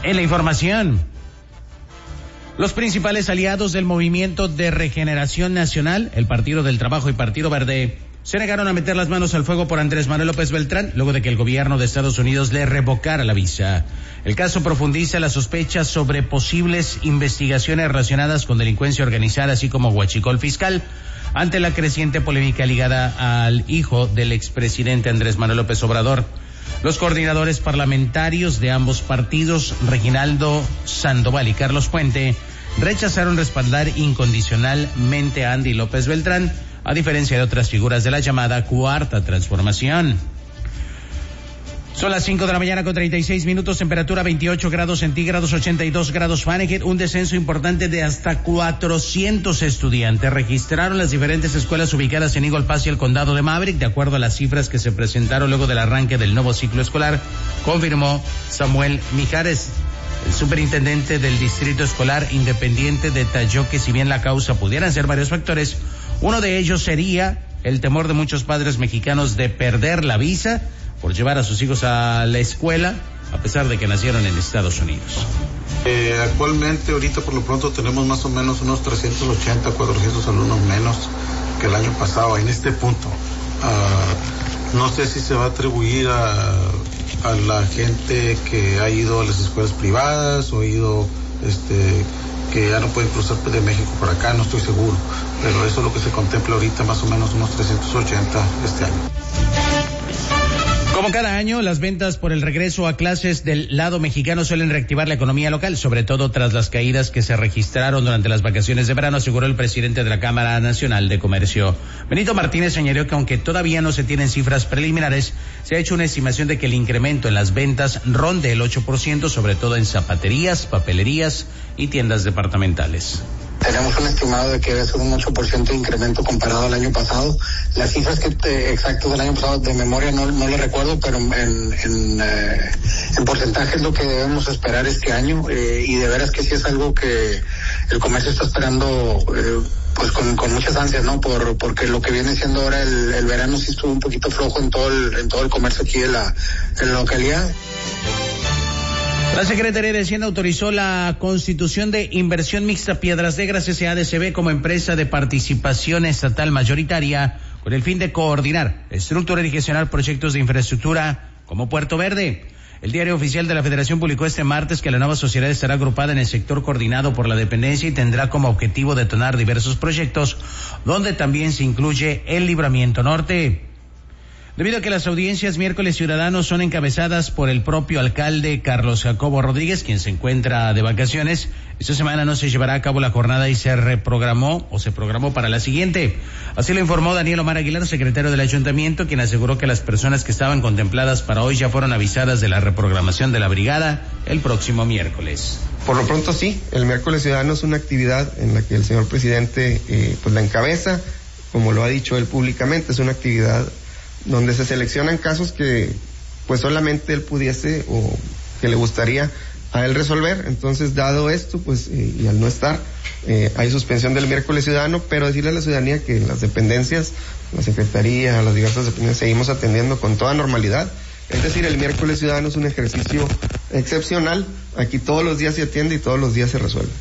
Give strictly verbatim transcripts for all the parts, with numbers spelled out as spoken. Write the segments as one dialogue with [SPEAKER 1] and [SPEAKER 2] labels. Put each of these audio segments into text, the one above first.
[SPEAKER 1] En la información, los principales aliados del Movimiento de Regeneración Nacional, el Partido del Trabajo y Partido Verde, se negaron a meter las manos al fuego por Andrés Manuel López Beltrán, luego de que el gobierno de Estados Unidos le revocara la visa. El caso profundiza las sospechas sobre posibles investigaciones relacionadas con delincuencia organizada, así como huachicol fiscal, ante la creciente polémica ligada al hijo del expresidente Andrés Manuel López Obrador. Los coordinadores parlamentarios de ambos partidos, Reginaldo Sandoval y Carlos Puente, rechazaron respaldar incondicionalmente a Andy López Beltrán, a diferencia de otras figuras de la llamada Cuarta Transformación. Son las cinco de la mañana con treinta y seis minutos, temperatura veintiocho grados centígrados, ochenta y dos grados Fahrenheit. Un descenso importante de hasta cuatrocientos estudiantes registraron las diferentes escuelas ubicadas en Eagle Pass y el condado de Maverick, de acuerdo a las cifras que se presentaron luego del arranque del nuevo ciclo escolar, confirmó Samuel Mijares. El superintendente del Distrito Escolar Independiente detalló que si bien la causa pudieran ser varios factores, uno de ellos sería el temor de muchos padres mexicanos de perder la visa por llevar a sus hijos a la escuela, a pesar de que nacieron en Estados Unidos.
[SPEAKER 2] Eh, actualmente, ahorita por lo pronto tenemos más o menos unos trescientos ochenta, cuatrocientos alumnos menos que el año pasado en este punto. Uh, no sé si se va a atribuir a, a la gente que ha ido a las escuelas privadas o ha ido, este, que ya no pueden cruzar de México por acá, no estoy seguro, pero eso es lo que se contempla ahorita, más o menos unos trescientos ochenta este año.
[SPEAKER 1] Como cada año, las ventas por el regreso a clases del lado mexicano suelen reactivar la economía local, sobre todo tras las caídas que se registraron durante las vacaciones de verano, aseguró el presidente de la Cámara Nacional de Comercio. Benito Martínez señaló que aunque todavía no se tienen cifras preliminares, se ha hecho una estimación de que el incremento en las ventas ronde el ocho por ciento, sobre todo en zapaterías, papelerías y tiendas departamentales.
[SPEAKER 3] Tenemos un estimado de que debe ser un ocho por ciento de incremento comparado al año pasado. Las cifras que te, exactas del año pasado de memoria no, no le recuerdo, pero en, en, eh, en porcentaje es lo que debemos esperar este año, eh, y de veras que sí es algo que el comercio está esperando eh, pues con, con muchas ansias, ¿no? Por, porque lo que viene siendo ahora el, el verano sí estuvo un poquito flojo en todo el, en todo el comercio aquí de la, de la localidad.
[SPEAKER 1] La Secretaría de Hacienda autorizó la constitución de Inversión Mixta Piedras Negras S A de C V como empresa de participación estatal mayoritaria con el fin de coordinar, estructurar y gestionar proyectos de infraestructura como Puerto Verde. El Diario Oficial de la Federación publicó este martes que la nueva sociedad estará agrupada en el sector coordinado por la dependencia y tendrá como objetivo detonar diversos proyectos, donde también se incluye el Libramiento Norte. Debido a que las audiencias miércoles ciudadanos son encabezadas por el propio alcalde Carlos Jacobo Rodríguez, quien se encuentra de vacaciones, esta semana no se llevará a cabo la jornada y se reprogramó o se programó para la siguiente. Así lo informó Daniel Omar Aguilar, secretario del ayuntamiento, quien aseguró que las personas que estaban contempladas para hoy ya fueron avisadas de la reprogramación de la brigada el próximo miércoles.
[SPEAKER 4] Por lo pronto sí, el miércoles ciudadano es una actividad en la que el señor presidente eh, pues la encabeza, como lo ha dicho él públicamente, es una actividad donde se seleccionan casos que pues solamente él pudiese o que le gustaría a él resolver. Entonces, dado esto, pues, eh, y al no estar, eh, hay suspensión del miércoles ciudadano, pero decirle a la ciudadanía que en las dependencias, la secretaría, las diversas dependencias, seguimos atendiendo con toda normalidad. Es decir, el miércoles ciudadano es un ejercicio excepcional, aquí todos los días se atiende y todos los días se resuelve.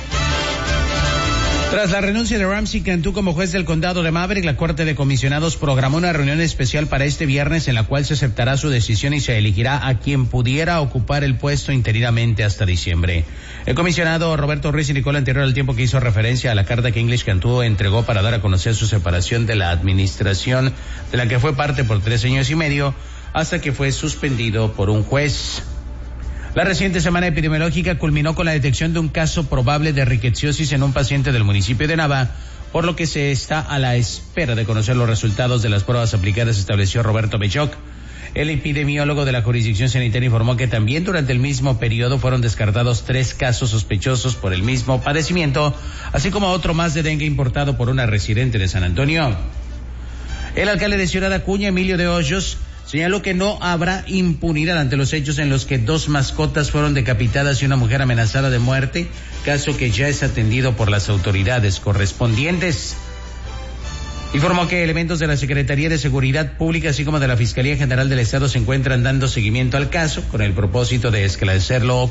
[SPEAKER 1] Tras la renuncia de Ramsey Cantú como juez del condado de Maverick, la Corte de Comisionados programó una reunión especial para este viernes en la cual se aceptará su decisión y se elegirá a quien pudiera ocupar el puesto interinamente hasta diciembre. El comisionado Roberto Ruiz indicó lo anterior al tiempo que hizo referencia a la carta que English Cantú entregó para dar a conocer su separación de la administración de la que fue parte por tres años y medio hasta que fue suspendido por un juez. La reciente semana epidemiológica culminó con la detección de un caso probable de rickettsiosis en un paciente del municipio de Nava, por lo que se está a la espera de conocer los resultados de las pruebas aplicadas, estableció Roberto Bechoc. El epidemiólogo de la jurisdicción sanitaria informó que también durante el mismo periodo fueron descartados tres casos sospechosos por el mismo padecimiento, así como otro más de dengue importado por una residente de San Antonio. El alcalde de Ciudad Acuña, Emilio de Hoyos, señaló que no habrá impunidad ante los hechos en los que dos mascotas fueron decapitadas y una mujer amenazada de muerte, caso que ya es atendido por las autoridades correspondientes. Informó que elementos de la Secretaría de Seguridad Pública, así como de la Fiscalía General del Estado, se encuentran dando seguimiento al caso con el propósito de esclarecerlo